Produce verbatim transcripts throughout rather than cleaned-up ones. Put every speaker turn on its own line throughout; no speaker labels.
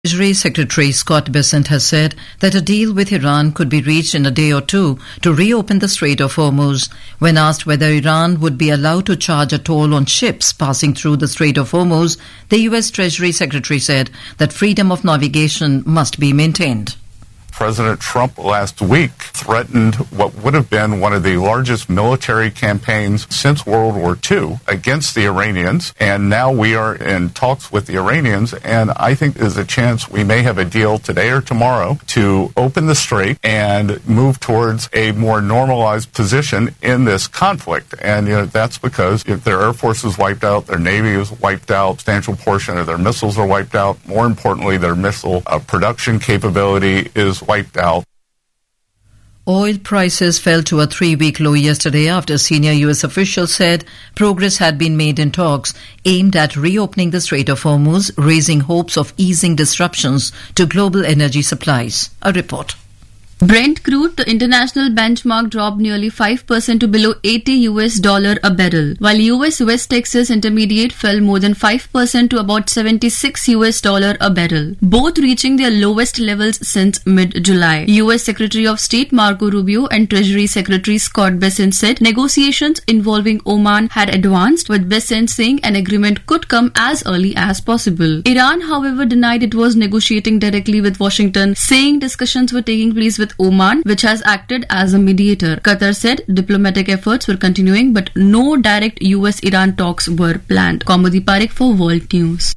Treasury Secretary Scott Bessent has said that a deal with Iran could be reached in a day or two to reopen the Strait of Hormuz. When asked whether Iran would be allowed to charge a toll on ships passing through the Strait of Hormuz, the U S Treasury Secretary said that freedom of navigation must be maintained.
President Trump last week threatened what would have been one of the largest military campaigns since World War Two against the Iranians. And now we are in talks with the Iranians. And I think there's a chance we may have a deal today or tomorrow to open the strait and move towards a more normalized position in this conflict. And you know, that's because if their Air Force is wiped out, their Navy is wiped out, a substantial portion of their missiles are wiped out. More importantly, their missile uh, production capability is wiped out.
Oil prices fell to a three-week low yesterday after senior U S officials said progress had been made in talks aimed at reopening the Strait of Hormuz, raising hopes of easing disruptions to global energy supplies. A report.
Brent crude, the international benchmark, dropped nearly five percent to below eighty U S dollar a barrel, while U S West Texas Intermediate fell more than five percent to about seventy-six U S dollar a barrel, both reaching their lowest levels since mid-July. U S Secretary of State Marco Rubio and Treasury Secretary Scott Bessent said negotiations involving Oman had advanced, with Bessent saying an agreement could come as early as possible. Iran, however, denied it was negotiating directly with Washington, saying discussions were taking place with Oman, which has acted as a mediator. Qatar said diplomatic efforts were continuing, but no direct U S Iran talks were planned. Kaumudi Parekh for World News.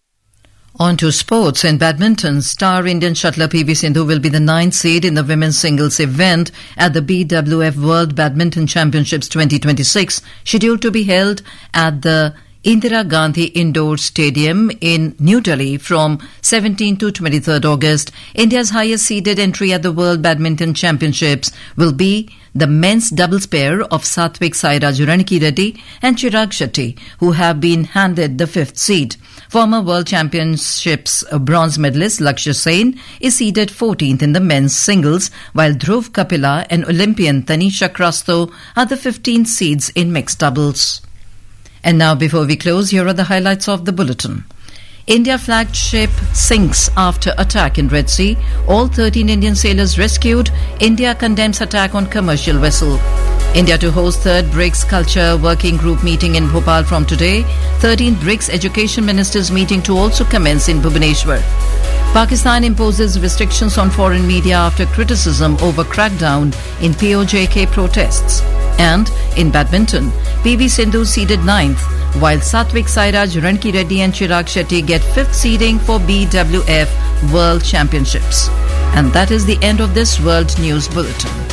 On to sports. In badminton, star Indian shuttler P V Sindhu will be the ninth seed in the women's singles event at the B W F World Badminton Championships twenty twenty-six, scheduled to be held at the Indira Gandhi Indoor Stadium in New Delhi from seventeenth to twenty-third August. India's highest seeded entry at the World Badminton Championships will be the men's doubles pair of Satvik Sairaj Ranki-Reddy and Chirag Shetty, who have been handed the fifth seed. Former World Championships bronze medalist Lakshya Sen is seeded fourteenth in the men's singles, while Dhruv Kapila and Olympian Tanisha Krasto are the fifteenth seeds in mixed doubles. And now, before we close, here are the highlights of the bulletin. India flagship sinks after attack in Red Sea. All thirteen Indian sailors rescued. India condemns attack on commercial vessel. India to host third BRICS Culture Working Group meeting in Bhopal from today. thirteenth BRICS Education Ministers meeting to also commence in Bhubaneswar. Pakistan imposes restrictions on foreign media after criticism over crackdown in P O J K protests. And in badminton, P V Sindhu seeded ninth, while Satvik Sairaj Ranki-Reddy and Chirag Shetty get fifth seeding for B W F World Championships. And that is the end of this World News Bulletin.